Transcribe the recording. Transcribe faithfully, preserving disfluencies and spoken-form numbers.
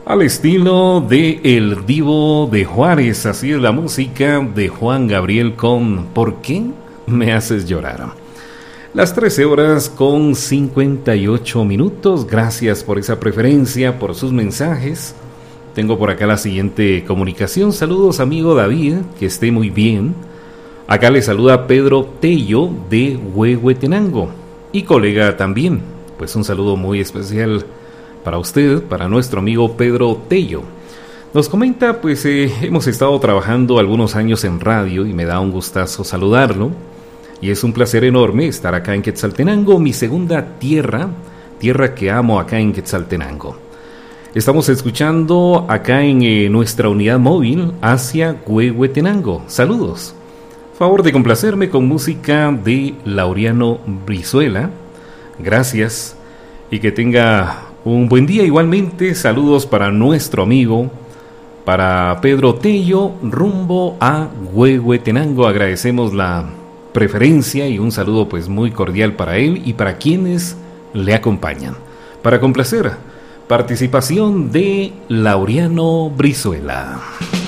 Al estilo de El Divo de Juárez, así es la música de Juan Gabriel con ¿Por qué me haces llorar? Las trece horas con cincuenta y ocho minutos. Gracias por esa preferencia, por sus mensajes. Tengo por acá la siguiente comunicación. Saludos, amigo David, que esté muy bien. Acá le saluda Pedro Tello de Huehuetenango y colega también. Pues un saludo muy especial para usted, para nuestro amigo Pedro Tello. Nos comenta, pues eh, hemos estado trabajando algunos años en radio y me da un gustazo saludarlo. Y es un placer enorme estar acá en Quetzaltenango, mi segunda tierra, tierra que amo acá en Quetzaltenango. Estamos escuchando acá en eh, nuestra unidad móvil hacia Huehuetenango. Saludos. Favor de complacerme con música de Laureano Brizuela. Gracias y que tenga un buen día igualmente. Saludos para nuestro amigo, para Pedro Tello, rumbo a Huehuetenango. Agradecemos la preferencia y un saludo pues muy cordial para él y para quienes le acompañan. Para complacer, participación de Laureano Brizuela.